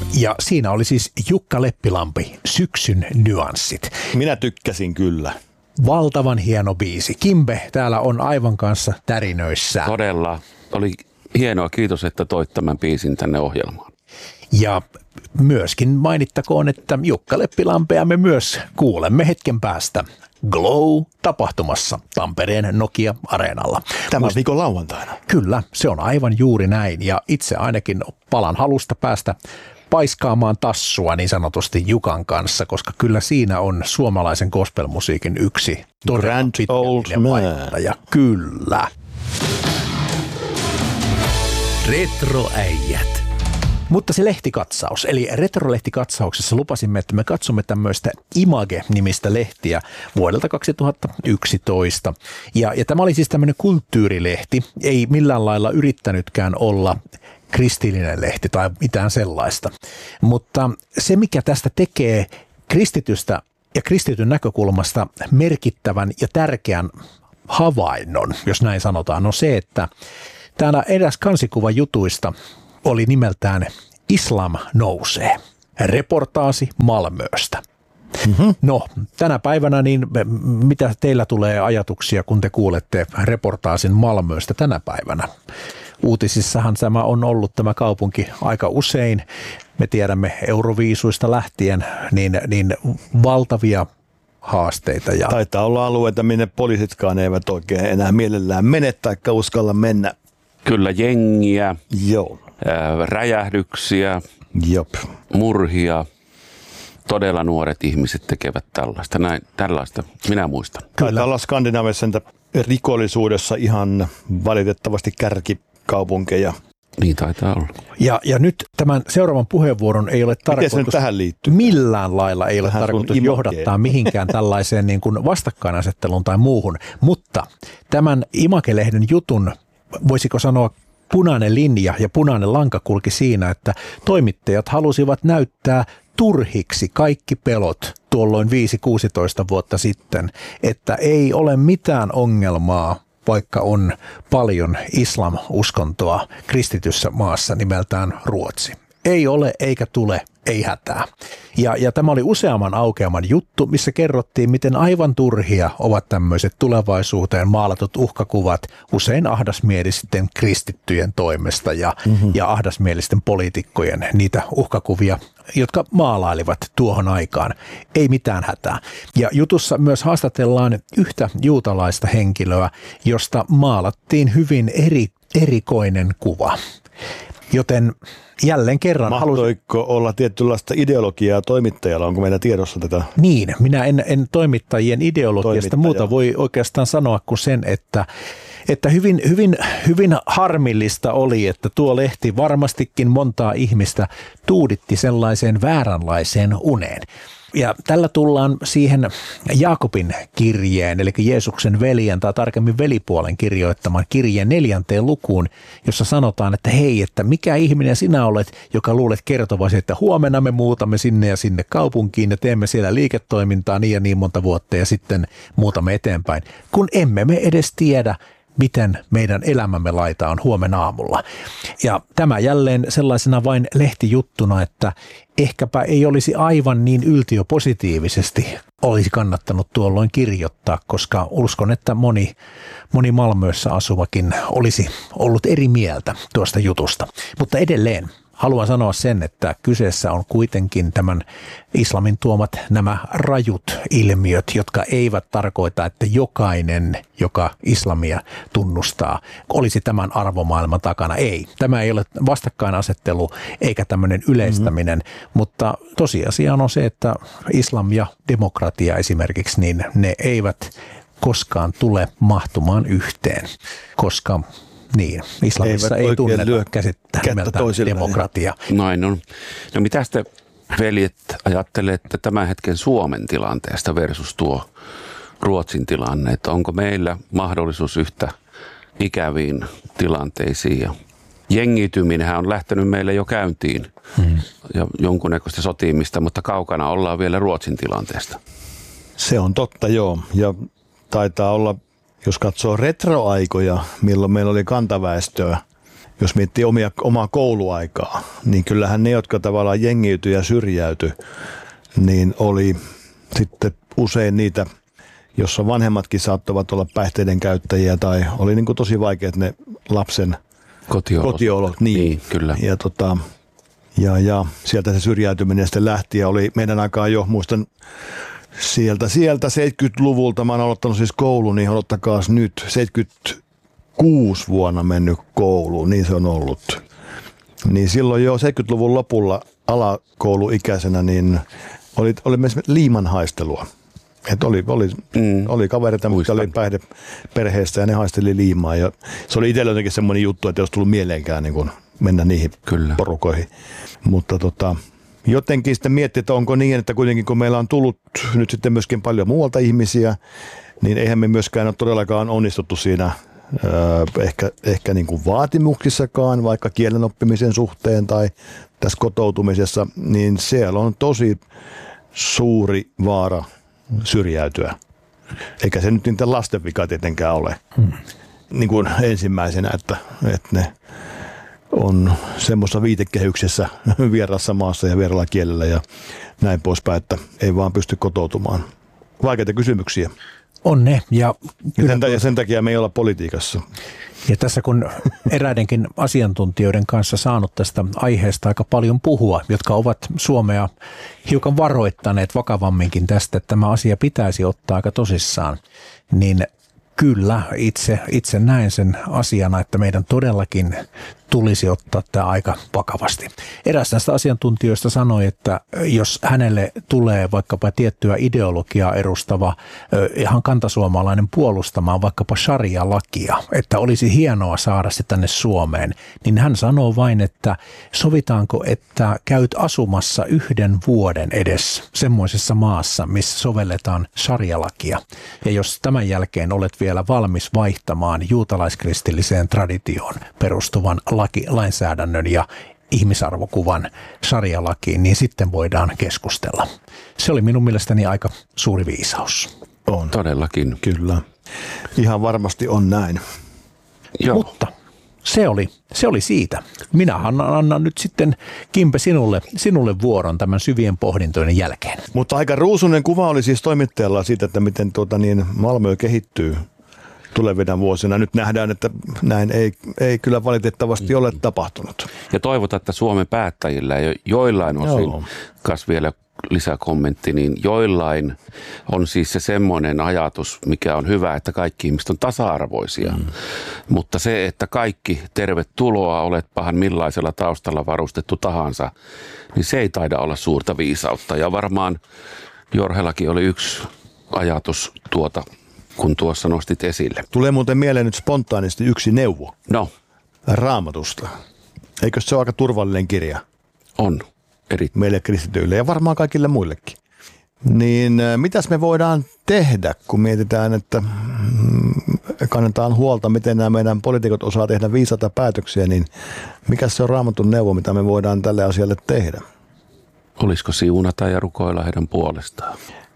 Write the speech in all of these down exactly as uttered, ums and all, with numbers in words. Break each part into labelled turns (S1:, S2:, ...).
S1: Ja siinä oli siis Jukka Leppilampi, Syksyn nyanssit.
S2: Minä tykkäsin kyllä.
S1: Valtavan hieno biisi. Kimbe täällä on aivan kanssa tärinöissä.
S3: Todella. Oli hienoa. Kiitos, että toit tämän biisin tänne ohjelmaan.
S1: Ja myöskin mainittakoon, että Jukka Leppilampea me myös kuulemme hetken päästä Glow-tapahtumassa Tampereen Nokia-areenalla.
S2: Tämä viikon lauantaina.
S1: Kyllä, se on aivan juuri näin. Ja itse ainakin palan halusta päästä paiskaamaan tassua niin sanotusti Jukan kanssa, koska kyllä siinä on suomalaisen gospelmusiikin yksi
S2: Grand old man.
S1: Ja kyllä.
S4: Retroäijät.
S1: Mutta se lehtikatsaus, eli retrolehtikatsauksen lupasimme, että me katsomme tämmöistä Image-nimistä lehtiä vuodelta kaksituhattayksitoista. Ja, ja tämä oli siis tämmöinen kulttuurilehti, ei millään lailla yrittänytkään olla kristillinen lehti tai mitään sellaista. Mutta se, mikä tästä tekee kristitystä ja kristityn näkökulmasta merkittävän ja tärkeän havainnon, jos näin sanotaan, on se, että täällä eräs kansikuva jutuista oli nimeltään Islam nousee. Reportaasi Malmöstä. Mm-hmm. No, tänä päivänä, niin mitä teillä tulee ajatuksia, kun te kuulette reportaasin Malmöstä tänä päivänä? Uutisissahan tämä on ollut tämä kaupunki aika usein. Me tiedämme Euroviisuista lähtien niin, niin valtavia haasteita. Ja
S2: taitaa olla alueita, minne poliisitkaan eivät oikein enää mielellään mene tai uskalla mennä.
S3: Kyllä, jengiä,
S2: Joo.
S3: Ää, räjähdyksiä,
S2: Jop.
S3: murhia. Todella nuoret ihmiset tekevät tällaista. Näin, tällaista minä muistan.
S2: Taitaa olla Skandinaaviassa rikollisuudessa ihan valitettavasti kärkikaupunkeja.
S3: Niin taitaa olla.
S1: Ja, ja nyt tämän seuraavan puheenvuoron ei ole tarkoitus,
S2: tähän liittyy?
S1: millään lailla ei ole
S2: Tähän
S1: tarkoitus
S2: sun
S1: johdattaa mihinkään tällaiseen niin kuin vastakkainasetteluun tai muuhun. Mutta tämän Image-lehden jutun, voisiko sanoa, punainen linja ja punainen lanka kulki siinä, että toimittajat halusivat näyttää turhiksi kaikki pelot tuolloin viisi kuusitoista vuotta sitten, että ei ole mitään ongelmaa, vaikka on paljon islam-uskontoa kristityssä maassa nimeltään Ruotsi. Ei ole eikä tule, ei hätää. Ja, ja tämä oli useamman aukeaman juttu, missä kerrottiin, miten aivan turhia ovat tämmöiset tulevaisuuteen maalatut uhkakuvat usein ahdasmielisten kristittyjen toimesta ja, mm-hmm. ja ahdasmielisten poliitikkojen niitä uhkakuvia, jotka maalailivat tuohon aikaan. Ei mitään hätää. Ja jutussa myös haastatellaan yhtä juutalaista henkilöä, josta maalattiin hyvin eri, erikoinen kuva. Joten jälleen kerran
S2: mahtoiko halusin olla tietynlaista ideologiaa toimittajalla? Onko meillä tiedossa tätä?
S1: Niin, minä en, en toimittajien ideologiasta Toimittaja. muuta voi oikeastaan sanoa kuin sen, että, että hyvin, hyvin, hyvin harmillista oli, että tuo lehti varmastikin montaa ihmistä tuuditti sellaiseen vääränlaiseen uneen. Ja tällä tullaan siihen Jaakobin kirjeen, eli Jeesuksen veljen tai tarkemmin velipuolen kirjoittaman kirjeen neljänteen lukuun, jossa sanotaan, että hei, että mikä ihminen sinä olet, joka luulet kertovasi, että huomenna me muutamme sinne ja sinne kaupunkiin ja teemme siellä liiketoimintaa niin ja niin monta vuotta ja sitten muutamme eteenpäin, kun emme me edes tiedä, miten meidän elämämme laita on huomenna aamulla. Ja tämä jälleen sellaisena vain lehtijuttuna, että ehkäpä ei olisi aivan niin yltiöpositiivisesti olisi kannattanut tuolloin kirjoittaa, koska uskon, että moni, moni Malmössä asuvakin olisi ollut eri mieltä tuosta jutusta. Mutta edelleen haluan sanoa sen, että kyseessä on kuitenkin tämän islamin tuomat nämä rajut ilmiöt, jotka eivät tarkoita, että jokainen, joka islamia tunnustaa, olisi tämän arvomaailman takana. Ei. Tämä ei ole vastakkainasettelu eikä tämmöinen yleistäminen, mm-hmm. mutta tosiasia on se, että islam ja demokratia esimerkiksi, niin ne eivät koskaan tule mahtumaan yhteen, koska niin, islamissa ei tunneta käsittää nimeltä demokratia.
S3: Noin on. No mitä te veljet ajattelette tämän hetken Suomen tilanteesta versus tuo Ruotsin tilanne? Että onko meillä mahdollisuus yhtä ikäviin tilanteisiin? Ja jengiytyminenhän on lähtenyt meille jo käyntiin hmm. ja jonkunnäköistä sotimista, mutta kaukana ollaan vielä Ruotsin tilanteesta.
S2: Se on totta, joo. Ja taitaa olla, jos katsoo retroaikoja, milloin meillä oli kantaväestöä jos miettii omia, omaa kouluaikaa, niin kyllähän ne, jotka tavallaan jengiytyi ja syrjäytyi, niin oli sitten usein niitä, jossa vanhemmatkin saattoivat olla päihteiden käyttäjiä tai oli niin kuin tosi vaikeat ne lapsen
S3: kotiolot.
S2: kotiolot niin.
S3: Niin, kyllä.
S2: Ja, tota, ja, ja sieltä se syrjäytyminen sitten lähti ja oli meidän aikaan jo, muistan sieltä, sieltä seitsemänkymmentäluvulta, mä oon aloittanut siis koulun, niin odottakaas nyt, seitsemänkymmentäkuusi vuonna mennyt kouluun, niin se on ollut. Niin silloin jo seitsemänkymmentäluvun lopulla alakouluikäisenä, niin oli, oli myös liimanhaistelua. Että oli, oli, mm. oli kavereita, mutta oli päihde perheestä ja ne haisteli liimaa. Ja se oli itsellä jotenkin semmoinen juttu, että ei olisi tullut mieleenkään niin kun mennä niihin Kyllä. porukoihin. Mutta tota, jotenkin sitten miettii, että onko niin, että kuitenkin kun meillä on tullut nyt sitten myöskin paljon muualta ihmisiä, niin eihän me myöskään ole todellakaan onnistuttu siinä öö, ehkä, ehkä niin kuin vaatimuksissakaan, vaikka kielen oppimisen suhteen tai tässä kotoutumisessa, niin siellä on tosi suuri vaara syrjäytyä. Eikä se nyt niiden lasten vika tietenkään ole hmm. niin kuin ensimmäisenä, että, että ne on semmoisessa viitekehyksessä vierassa maassa ja vieralla kielellä ja näin poispäin, että ei vaan pysty kotoutumaan. Vaikeita kysymyksiä.
S1: On ne. Ja,
S2: ja, sen, ja sen takia me ei olla politiikassa.
S1: Ja tässä kun eräidenkin asiantuntijoiden kanssa saanut tästä aiheesta aika paljon puhua, jotka ovat Suomea hiukan varoittaneet vakavamminkin tästä, että tämä asia pitäisi ottaa aika tosissaan, niin kyllä itse, itse näen sen asiana, että meidän todellakin tulisi ottaa tämä aika vakavasti. Eräs näistä asiantuntijoista sanoi, että jos hänelle tulee vaikkapa tiettyä ideologiaa edustava ihan kantasuomalainen puolustamaan vaikkapa sharia-lakia, että olisi hienoa saada se tänne Suomeen, niin hän sanoo vain, että sovitaanko, että käyt asumassa yhden vuoden edes semmoisessa maassa, missä sovelletaan sharia-lakia. Ja jos tämän jälkeen olet vielä valmis vaihtamaan juutalaiskristilliseen traditioon perustuvan laki, lainsäädännön ja ihmisarvokuvan sharia-lakiin, niin sitten voidaan keskustella. Se oli minun mielestäni aika suuri viisaus.
S2: On.
S3: Todellakin.
S2: Kyllä. Ihan varmasti on näin.
S3: Joo.
S1: Mutta se oli, se oli siitä. Minä annan, annan nyt sitten, Kimpe, sinulle, sinulle vuoron tämän syvien pohdintojen jälkeen.
S2: Mutta aika ruusunen kuva oli siis toimittajalla siitä, että miten tuota niin Malmö kehittyy tulevina vuosina. Nyt nähdään, että näin ei, ei kyllä valitettavasti ole tapahtunut.
S3: Ja toivotaan, että Suomen päättäjillä ei joillain osin, kas vielä lisäkommentti, niin joillain on siis se semmoinen ajatus, mikä on hyvä, että kaikki ihmiset on tasa-arvoisia. Mm. Mutta se, että kaikki tervetuloa, oletpahan millaisella taustalla varustettu tahansa, niin se ei taida olla suurta viisautta. Ja varmaan Jorhellakin oli yksi ajatus tuota, kun tuossa nostit esille.
S2: Tulee muuten mieleen nyt spontaanisti yksi neuvo.
S3: No.
S2: Raamatusta. Eikö se ole aika turvallinen kirja?
S3: On. Eri.
S2: Meille kristityille ja varmaan kaikille muillekin. Niin mitäs me voidaan tehdä, kun mietitään, että kannetaan huolta, miten nämä meidän poliitikot osaa tehdä viisaita päätöksiä, niin mikä se on Raamatun neuvo, mitä me voidaan tälle asialle tehdä?
S3: Olisiko siunata ja rukoilla heidän puolestaan?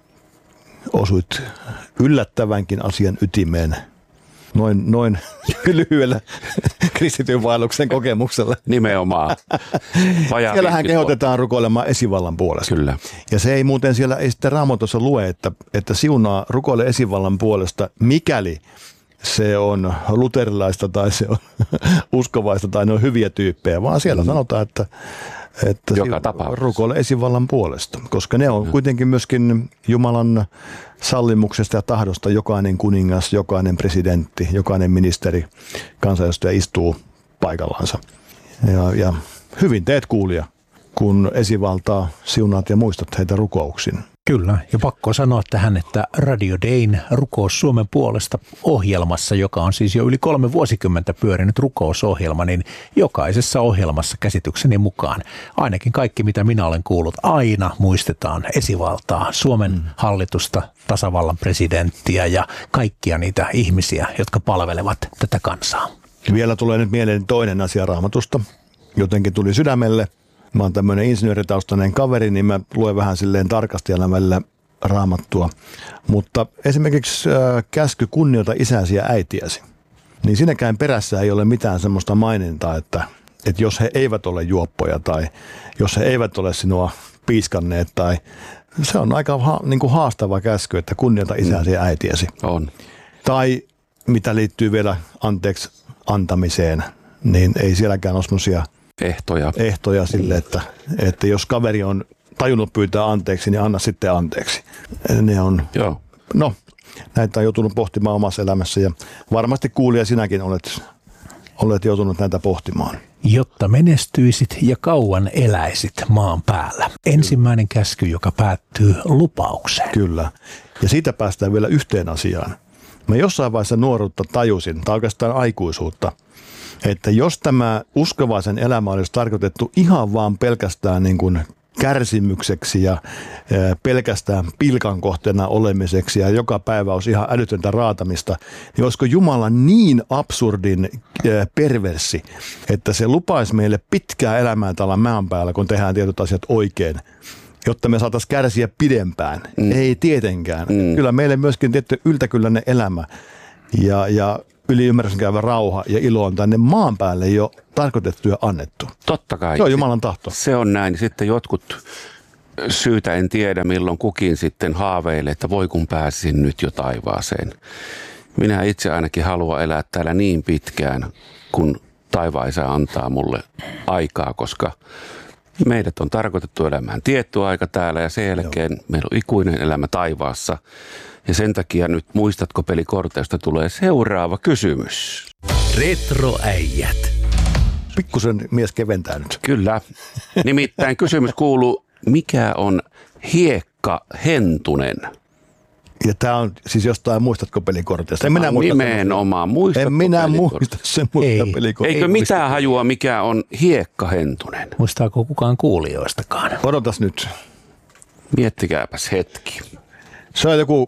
S2: Osuit yllättävänkin asian ytimeen noin, noin lyhyellä kristityn vaelluksen kokemuksella.
S3: Nimenomaan.
S2: Siellähän kehotetaan rukoilemaan esivallan puolesta.
S3: Kyllä.
S2: Ja se ei muuten siellä ei sitten Raamatussa lue, että, että siunaa rukoile esivallan puolesta, mikäli se on luterilaista tai se on uskovaista tai ne on hyviä tyyppejä, vaan siellä mm. sanotaan, että että rukoile esivallan puolesta, koska ne on kuitenkin myöskin Jumalan sallimuksesta ja tahdosta jokainen kuningas, jokainen presidentti, jokainen ministeri, kansanedustaja istuu paikallansa. Ja, ja hyvin teet kuulija, kun esivaltaa siunaat ja muistat heitä rukouksin.
S1: Kyllä, ja pakko sanoa tähän, että Radio Dayn Rukous Suomen puolesta -ohjelmassa, joka on siis jo yli kolme vuosikymmentä pyörinyt rukousohjelma, niin jokaisessa ohjelmassa käsitykseni mukaan, ainakin kaikki mitä minä olen kuullut, aina muistetaan esivaltaa, Suomen mm. hallitusta, tasavallan presidenttiä ja kaikkia niitä ihmisiä, jotka palvelevat tätä kansaa.
S2: Vielä tulee nyt mieleen toinen asia Raamatusta, jotenkin tuli sydämelle. Mä oon tämmöinen insinööritaustainen kaveri, niin mä luen vähän silleen tarkasti aina välillä Raamattua. Mutta esimerkiksi äh, käsky kunnioita isäsi ja äitiäsi. niin siinäkään perässä ei ole mitään semmoista mainintaa, että, että jos he eivät ole juoppoja tai jos he eivät ole sinua piiskanneet tai se on aika ha, niin kuin haastava käsky, että kunnioita isäsi ja äitiäsi.
S3: On.
S2: Tai mitä liittyy vielä anteeksi antamiseen, niin ei sielläkään ole semmoisia
S3: ehtoja,
S2: ehtoja sille, että, että jos kaveri on tajunnut pyytää anteeksi, niin anna sitten anteeksi. Ne on,
S3: Joo.
S2: no, näitä on joutunut pohtimaan omassa elämässä ja varmasti kuulija sinäkin olet, olet joutunut näitä pohtimaan.
S1: Jotta menestyisit ja kauan eläisit maan päällä. Ensimmäinen käsky, joka päättyy lupaukseen.
S2: Kyllä. Ja siitä päästään vielä yhteen asiaan. Mä jossain vaiheessa nuoruutta tajusin, tai oikeastaan aikuisuutta, että jos tämä uskovaisen elämä olisi tarkoitettu ihan vaan pelkästään niin kuin kärsimykseksi ja pelkästään pilkan kohteena olemiseksi ja joka päivä olisi ihan älytöntä raatamista, niin olisiko Jumala niin absurdin perverssi, että se lupaisi meille pitkää elämää täällä maan päällä, kun tehdään tietyt asiat oikein, jotta me saataisiin kärsiä pidempään. Mm. Ei tietenkään. Mm. Kyllä meille myöskin tietty yltäkylläinen elämä ja, ja yliymmärryksen käyvä rauha ja ilo on tänne maan päälle jo tarkoitettu ja annettu.
S3: Totta kai.
S2: Se on Jumalan tahto.
S3: Se on näin. Sitten jotkut syytä en tiedä, milloin kukin sitten haaveilee, että voi kun pääsisin nyt jo taivaaseen. Minä itse ainakin haluan elää täällä niin pitkään, kun taivaisa antaa mulle aikaa, koska meidät on tarkoitettu elämään tietty aika täällä ja sen jälkeen Joo. meillä on ikuinen elämä taivaassa. Ja sen takia nyt muistatko pelikorteista tulee seuraava kysymys.
S1: Retroäijät.
S2: Pikkusen mies keventää nyt.
S3: Kyllä. Nimittäin kysymys kuuluu, mikä on hiekkahentunen?
S2: Ja tämä on siis jostain muistatko pelikorteista? En minä muista.
S3: Nimenomaan muistatko
S2: En minä muista semmoista pelikorteista.
S3: Eikö mitään hajua, mikä on hiekkahentunen?
S1: Muistaako kukaan kuulijoistakaan?
S2: Odotas nyt.
S3: Miettikääpäs hetki.
S2: Se on joku,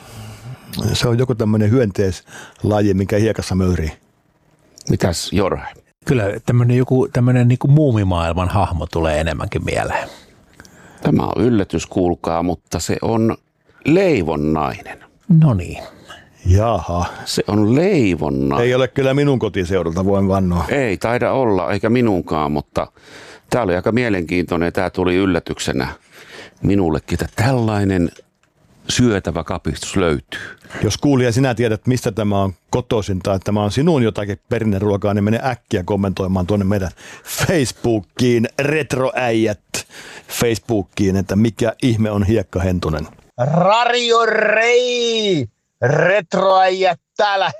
S2: se on joku tämmöinen hyönteislaji, mikä hiekassa möyrii.
S3: Mitäs Jorhe?
S1: Kyllä tämmöinen joku tämmöinen niin kuin muumimaailman hahmo tulee enemmänkin mieleen.
S3: Tämä on yllätys, kuulkaa, mutta se on leivonnainen.
S1: No niin.
S2: Jaha.
S3: Se on leivonnainen.
S2: Ei ole kyllä minun kotiseudulta, voin vannoa.
S3: Ei taida olla, eikä minunkaan, mutta tämä oli aika mielenkiintoinen ja tämä tuli yllätyksenä minullekin, että tällainen syötävä kapistus löytyy.
S2: Jos kuulija sinä tiedät, mistä tämä on kotoisin tai että tämä on sinun jotakin perinneruokaa, niin mene äkkiä kommentoimaan tuonne meidän Facebookiin, Retroäijät Facebookiin, että mikä ihme on hiekkahentunen.
S4: Radio Rei! Retroäijät täällä,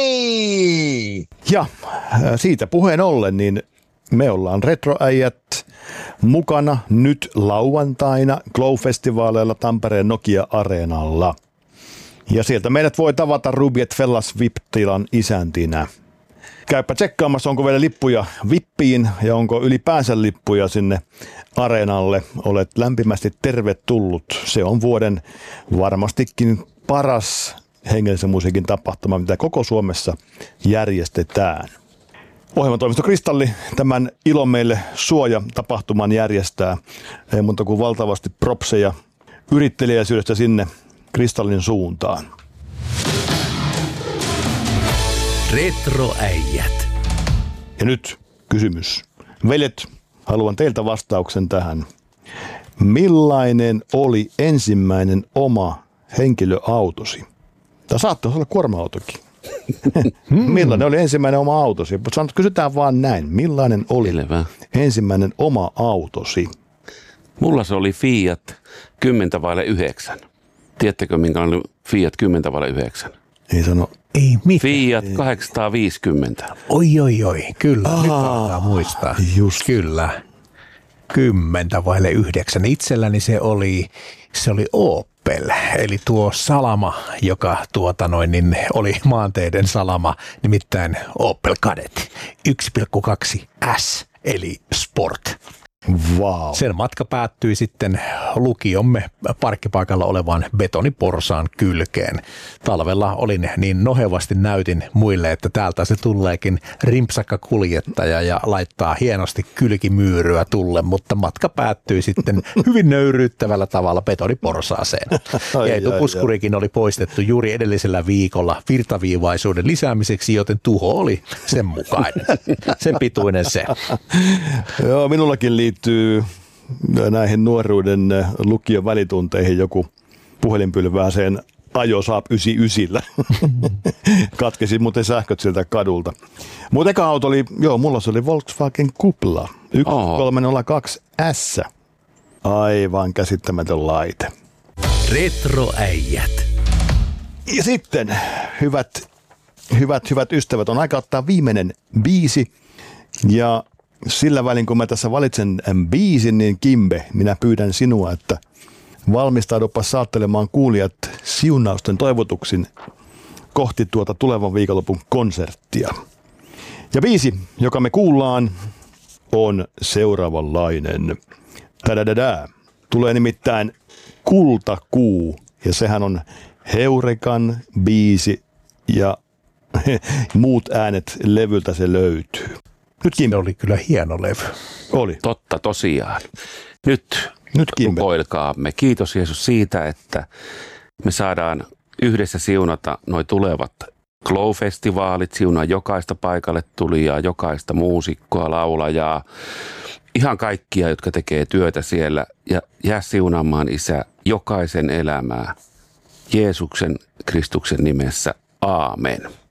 S4: hei!
S2: Ja siitä puheen ollen, niin me ollaan Retroäijät mukana nyt lauantaina Glow-festivaaleilla Tampereen Nokia-areenalla. Ja sieltä meidät voi tavata Rubiet Fellas V I P-tilan isäntinä. Käypä tsekkaamassa, onko vielä lippuja vippiin ja onko ylipäänsä lippuja sinne areenalle. Olet lämpimästi tervetullut. Se on vuoden varmastikin paras hengellisen musiikin tapahtuma, mitä koko Suomessa järjestetään. Ohjelmatoimisto Kristalli tämän Ilon meille suoja-tapahtuman järjestää. Ei muuta kuin valtavasti propseja yrittelijäisyydestä sinne Kristallin suuntaan.
S1: Retroäijät.
S2: Ja nyt kysymys. Veljet, haluan teiltä vastauksen tähän. Millainen oli ensimmäinen oma henkilöautosi? Tämä saattaisi olla kuorma-autokin. Millainen oli ensimmäinen oma autosi? Sanot, kysytään vaan näin. Millainen oli
S3: Selvä.
S2: ensimmäinen oma autosi?
S3: Mulla se oli Fiat kymmenen vaille yhdeksän. Tiedättekö, minkälainen Fiat kymmenen vaille yhdeksän?
S2: Ei sano.
S1: Ei mitään.
S3: Fiat kahdeksansataaviisikymmentä.
S1: Oi, oi, oi. Kyllä, Aa, nyt alkaa muistaa.
S2: Just.
S1: Kyllä. Kymmentä vaille yhdeksän. Itselläni se oli, se oli Opel, eli tuo salama, joka tuota noin, niin oli maanteiden salama, nimittäin Opel Kadett yksi pilkku kaksi S, eli Sport.
S2: Wow.
S1: Sen matka päättyi sitten lukiomme parkkipaikalla olevaan betoniporsaan kylkeen. Talvella olin niin nohevasti näytin muille, että täältä se tuleekin rimpsakka kuljettaja ja laittaa hienosti kylkimyyryä tulle, mutta matka päättyi sitten hyvin nöyryyttävällä tavalla betoniporsaaseen. Ja etupuskurikin oli poistettu juuri edellisellä viikolla virtaviivaisuuden lisäämiseksi, joten tuho oli sen mukainen. Sen pituinen se.
S2: Joo, minullakin liittyy näihin nuoruuden lukion välitunteihin joku puhelinpylvääseen ajo saap yhdeksänkymmentäyhdeksän. Katkesi muuten sähköt sieltä kadulta. Mutta eka auto oli, joo, mulla se oli Volkswagen Kupla yksi kolme nolla kaksi S. Aivan käsittämätön laite.
S5: Retroäijät.
S2: Ja sitten, hyvät, hyvät, hyvät ystävät, on aika ottaa viimeinen biisi. Ja sillä välin, kun mä tässä valitsen biisin, niin Kimbe, minä pyydän sinua, että valmistaudupa saattelemaan kuulijat siunausten toivotuksin kohti tuota tulevan viikonlopun konserttia. Ja biisi, joka me kuullaan, on seuraavanlainen. Tadadada. Tulee nimittäin Kultakuu, ja sehän on Heurikan biisi, ja muut äänet levyltä se löytyy. Nyt Kimbe.
S1: Se oli kyllä hieno levy.
S2: Oli.
S3: Totta tosiaan. Nyt,
S2: Nyt Kimbe.
S3: rukoilkaamme. Kiitos Jeesus siitä, että me saadaan yhdessä siunata noi tulevat Glow-festivaalit, siunaa jokaista paikalle tulijaa, jokaista muusikkoa, laulajaa, ihan kaikkia, jotka tekee työtä siellä, ja jää siunaamaan, Isä, jokaisen elämää Jeesuksen Kristuksen nimessä. Aamen.